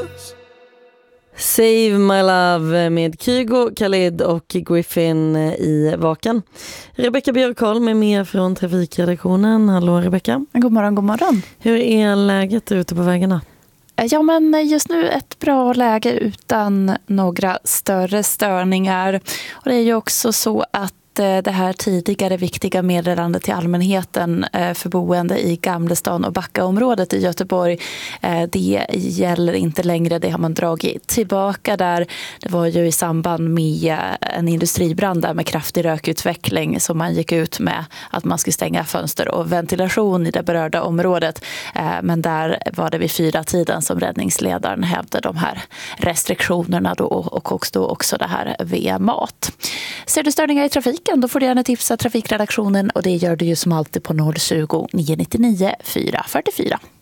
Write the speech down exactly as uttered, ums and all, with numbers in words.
Save My Love med Kygo, Khalid och Griffin i Vaken. Rebecka Björkholm är med från trafikredaktionen. Hallå Rebecka. God morgon, god morgon. Hur är läget ute på vägarna? Ja, men just nu ett bra läge utan några större störningar. Och det är ju också så att det här tidigare viktiga meddelandet till allmänheten för boende i Gamlestan och Backaområdet i Göteborg, det gäller inte längre. Det har man dragit tillbaka där. Det var ju i samband med en industribrand där med kraftig rökutveckling som man gick ut med att man skulle stänga fönster och ventilation i det berörda området. Men där var det vid fyra tiden som räddningsledaren hävde de här restriktionerna då, och också, då också det här via mat. Ser du störningar i trafiken? Då får du gärna tipsa trafikredaktionen och det gör du ju som alltid på noll tjugo, nio nio nio, fyra fyra fyra.